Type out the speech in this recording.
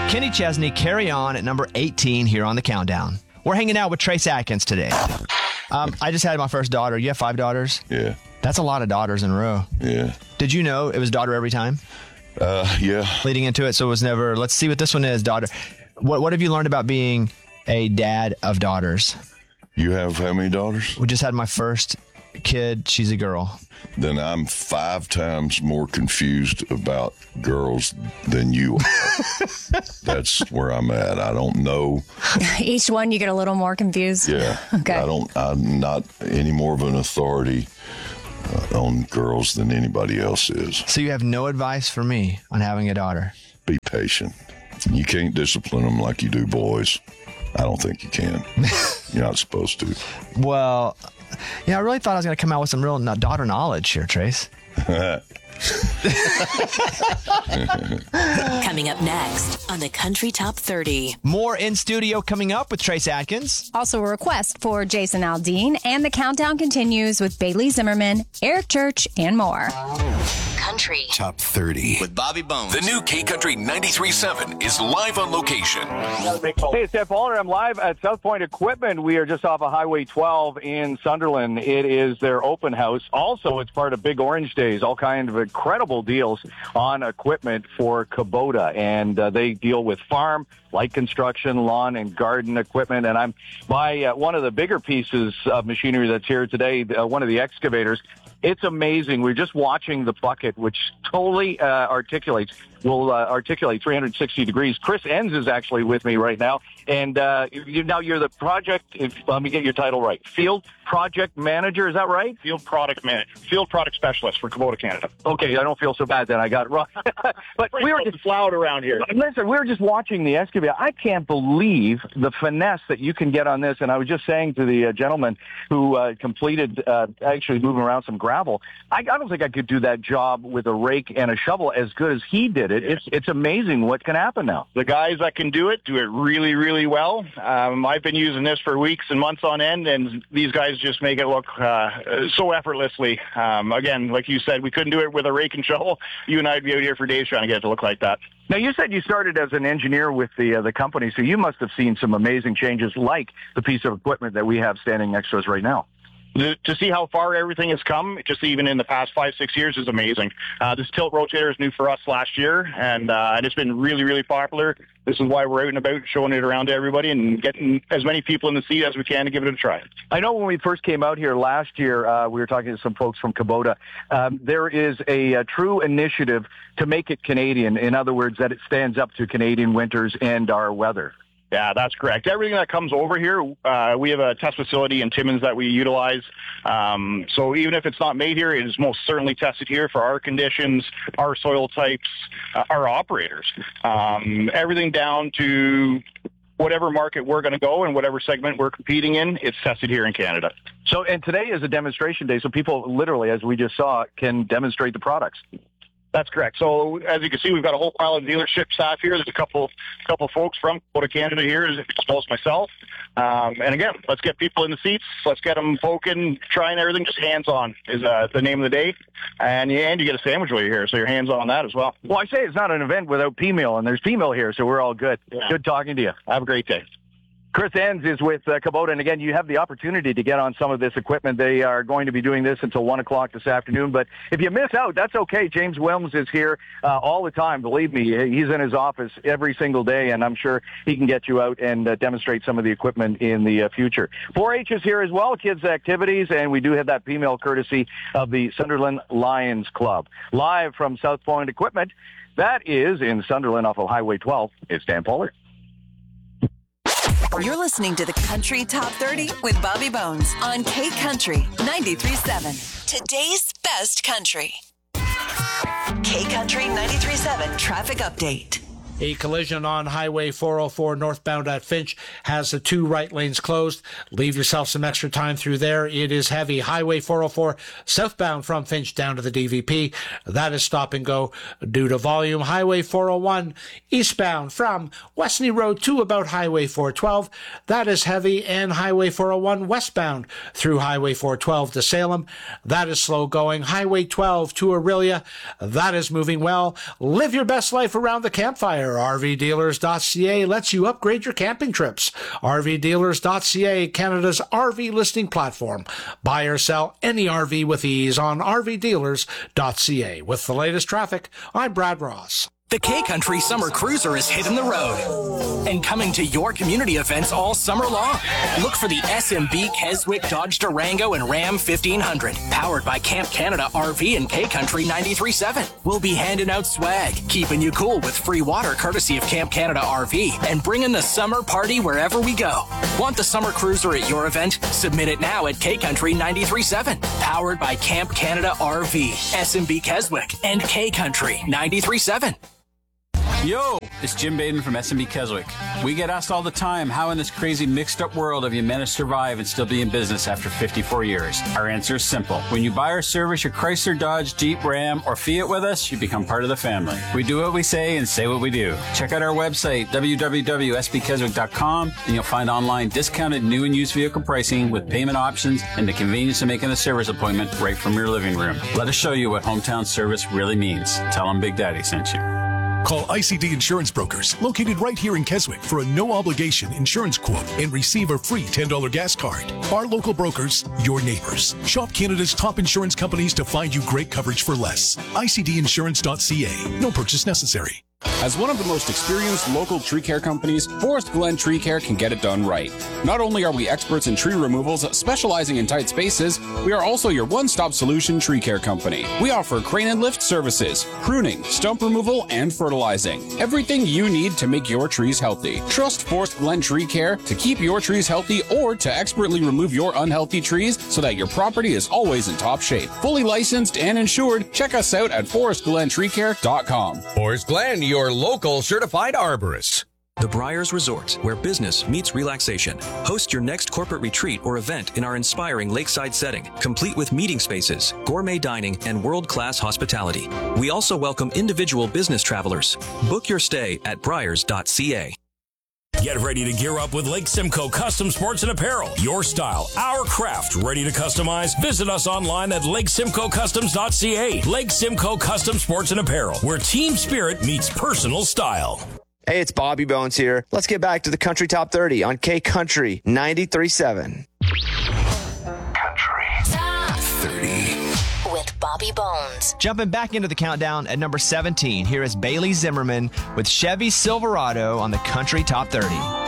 Kenny Chesney, Carry On at number 18 here on the countdown. We're hanging out with Trace Adkins today. I just had my first daughter. You have 5 daughters? Yeah. That's a lot of daughters in a row. Yeah. Did you know it was daughter every time? Yeah. Leading into it, so it was never, let's see what this one is, daughter. What have you learned about being a dad of daughters? You have how many daughters? We just had my first kid. She's a girl. Then I'm 5 times more confused about girls than you are. That's where I'm at. I don't know. Each one you get a little more confused? Yeah. Okay. I'm not any more of an authority on girls than anybody else is. So you have no advice for me on having a daughter? Be patient. You can't discipline them like you do boys. I don't think you can. You're not supposed to. Well, I really thought I was going to come out with some real daughter knowledge here, Trace. Coming up next on the Country Top 30. More in studio coming up with Trace Adkins. Also a request for Jason Aldean, and the countdown continues with Bailey Zimmerman, Eric Church, and more. Country Top 30 with Bobby Bones. The new K Country 93.7 is live on location. Hey, it's Dan Pollard. I'm live at South Point Equipment. We are just off of Highway 12 in Sunderland. It is their open house. Also, it's part of Big Orange Days. All kinds of incredible deals on equipment for Kubota. And they deal with farm, light construction, lawn, and garden equipment. And I'm by one of the bigger pieces of machinery that's here today, one of the excavators. It's amazing. We're just watching the bucket, which totally articulates 360 degrees. Chris Enns is actually with me right now. And now you're the project, let me get your title right, Field Project Manager, is that right? Field Product Manager, Field Product Specialist for Kubota Canada. Okay, I don't feel so bad then. I got it wrong. But we were just loud around here. Listen, we were just watching the excavator. I can't believe the finesse that you can get on this. And I was just saying to the gentleman who completed actually moving around some gravel, I don't think I could do that job with a rake and a shovel as good as he did it. It's amazing what can happen now. The guys that can do it really, really well. I've been using this for weeks and months on end, and these guys just make it look so effortlessly. Again, like you said, we couldn't do it with a rake and shovel. You and I'd be out here for days trying to get it to look like that. Now, you said you started as an engineer with the company, so you must have seen some amazing changes like the piece of equipment that we have standing next to us right now. To see how far everything has come, just even in the past 5-6 years, is amazing. This tilt rotator is new for us last year, and it's been really, really popular. This is why we're out and about showing it around to everybody and getting as many people in the seat as we can to give it a try. I know when we first came out here last year, we were talking to some folks from Kubota. There is a true initiative to make it Canadian. In other words, that it stands up to Canadian winters and our weather. Yeah, that's correct. Everything that comes over here, we have a test facility in Timmins that we utilize. So even if it's not made here, it is most certainly tested here for our conditions, our soil types, our operators. Everything down to whatever market we're going to go and whatever segment we're competing in, it's tested here in Canada. So, and today is a demonstration day, so people literally, as we just saw, can demonstrate the products. That's correct. So as you can see, we've got a whole pile of dealership staff here. There's a couple folks from Kubota Canada here, as well as myself. And again, let's get people in the seats. Let's get them poking, trying everything. Just hands-on is the name of the day. And you get a sandwich while you're here, so you're hands-on on that as well. Well, I say it's not an event without P-Mill, and there's P-Mill here, so we're all good. Yeah. Good talking to you. Have a great day. Chris Enns is with Kubota, and again, you have the opportunity to get on some of this equipment. They are going to be doing this until 1 o'clock this afternoon, but if you miss out, that's okay. James Wilms is here all the time. Believe me, he's in his office every single day, and I'm sure he can get you out and demonstrate some of the equipment in the future. 4-H is here as well, kids' activities, and we do have that P-Mill courtesy of the Sunderland Lions Club. Live from South Point Equipment, that is in Sunderland off of Highway 12, it's Dan Pollard. You're listening to the Country Top 30 with Bobby Bones on K Country 93.7. Today's best country. K Country 93.7 traffic update. A collision on Highway 404 northbound at Finch has the 2 right lanes closed. Leave yourself some extra time through there. It is heavy. Highway 404 southbound from Finch down to the DVP. That is stop and go due to volume. Highway 401 eastbound from Westney Road to about Highway 412. That is heavy. And Highway 401 westbound through Highway 412 to Salem. That is slow going. Highway 12 to Aurelia. That is moving well. Live your best life around the campfire there. RVdealers.ca lets you upgrade your camping trips. RVdealers.ca, Canada's RV listing platform. Buy or sell any RV with ease on RVdealers.ca. With the latest traffic, I'm Brad Ross. The K-Country Summer Cruiser is hitting the road and coming to your community events all summer long. Look for the SMB Keswick Dodge Durango and Ram 1500, powered by Camp Canada RV and K-Country 93.7. We'll be handing out swag, keeping you cool with free water courtesy of Camp Canada RV, and bringing the summer party wherever we go. Want the Summer Cruiser at your event? Submit it now at K-Country 93.7, powered by Camp Canada RV, SMB Keswick, and K-Country 93.7. Yo, it's Jim Baden from SMB Keswick. We get asked all the time, how in this crazy mixed-up world have you managed to survive and still be in business after 54 years? Our answer is simple. When you buy or service your Chrysler, Dodge, Jeep, Ram, or Fiat with us, you become part of the family. We do what we say and say what we do. Check out our website, www.sbkeswick.com, and you'll find online discounted new and used vehicle pricing with payment options and the convenience of making a service appointment right from your living room. Let us show you what hometown service really means. Tell them Big Daddy sent you. Call ICD Insurance Brokers, located right here in Keswick, for a no-obligation insurance quote and receive a free $10 gas card. Our local brokers, your neighbors. Shop Canada's top insurance companies to find you great coverage for less. ICDinsurance.ca. No purchase necessary. As one of the most experienced local tree care companies, Forest Glen Tree Care can get it done right. Not only are we experts in tree removals specializing in tight spaces, we are also your one-stop solution tree care company. We offer crane and lift services, pruning, stump removal, and fertilizing. Everything you need to make your trees healthy. Trust Forest Glen Tree Care to keep your trees healthy or to expertly remove your unhealthy trees so that your property is always in top shape. Fully licensed and insured, check us out at forestglentreecare.com. Forest Glen, your local certified arborist. The Briars Resort, where business meets relaxation. Host your next corporate retreat or event in our inspiring lakeside setting, complete with meeting spaces, gourmet dining, and world-class hospitality. We also welcome individual business travelers. Book your stay at briars.ca. Get ready to gear up with Lake Simcoe Custom Sports and Apparel. Your style, our craft, ready to customize? Visit us online at lakesimcoecustoms.ca. Lake Simcoe Custom Sports and Apparel, where team spirit meets personal style. Hey, it's Bobby Bones here. Let's get back to the Country Top 30 on K Country 93.7. Country Top 30 with Bobby Bones. Jumping back into the countdown at number 17, here is Bailey Zimmerman with Chevy Silverado on the Country Top 30.